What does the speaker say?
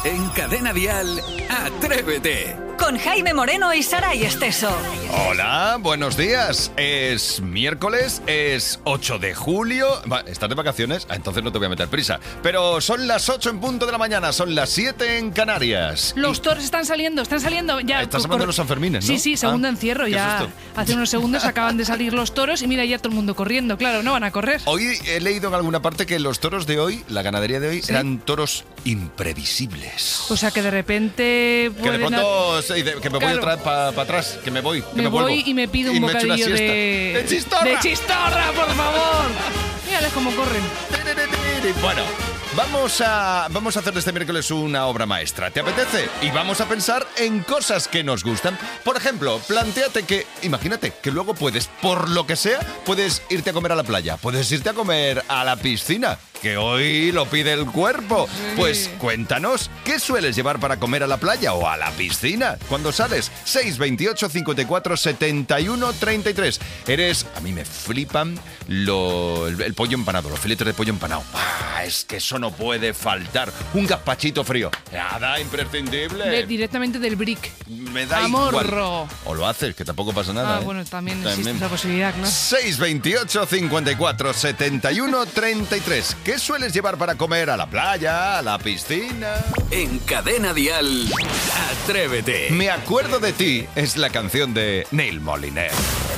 En Cadena Dial, Atrévete. Con Jaime Moreno y Saray Esteso. Hola, buenos días. Es miércoles, es 8 de julio. ¿Estás de vacaciones? Entonces no te voy a meter prisa. Pero son las 8 en punto de la mañana, son las 7 en Canarias. Los toros están saliendo ya. Estás hablando de los Sanfermines, ¿no? Sí, segundo encierro ya. Hace unos segundos acaban de salir los toros y mira ya todo el mundo corriendo. Claro, no van a correr. Hoy he leído en alguna parte que los toros de hoy, la ganadería de hoy, eran toros imprevisibles. O sea que de repente... Que de pronto que me voy otra vez para atrás, que me voy. Me voy y me pido un bocadillo de chistorra. ¡De chistorra, por favor! Mírales cómo corren. Bueno, vamos a hacer de este miércoles una obra maestra. ¿Te apetece? Y vamos a pensar en cosas que nos gustan. Por ejemplo, plantéate que, imagínate, que luego puedes, por lo que sea, puedes irte a comer a la playa, puedes irte a comer a la piscina, que hoy lo pide el cuerpo. Sí. Pues cuéntanos, ¿qué sueles llevar para comer a la playa o a la piscina? Cuando sales, 628 54 71 33. A mí me flipan el pollo empanado, los filetes de pollo empanado. Es que eso no puede faltar. Un gazpachito frío. Nada, imprescindible. Directamente del brick. Me da igual. O lo haces, que tampoco pasa nada. Bueno, también existe esa posibilidad, claro. 628 54 71 33. ¿Qué sueles llevar para comer a la playa, a la piscina? En Cadena Dial, Atrévete. Me acuerdo de ti es la canción de Neil Moliner.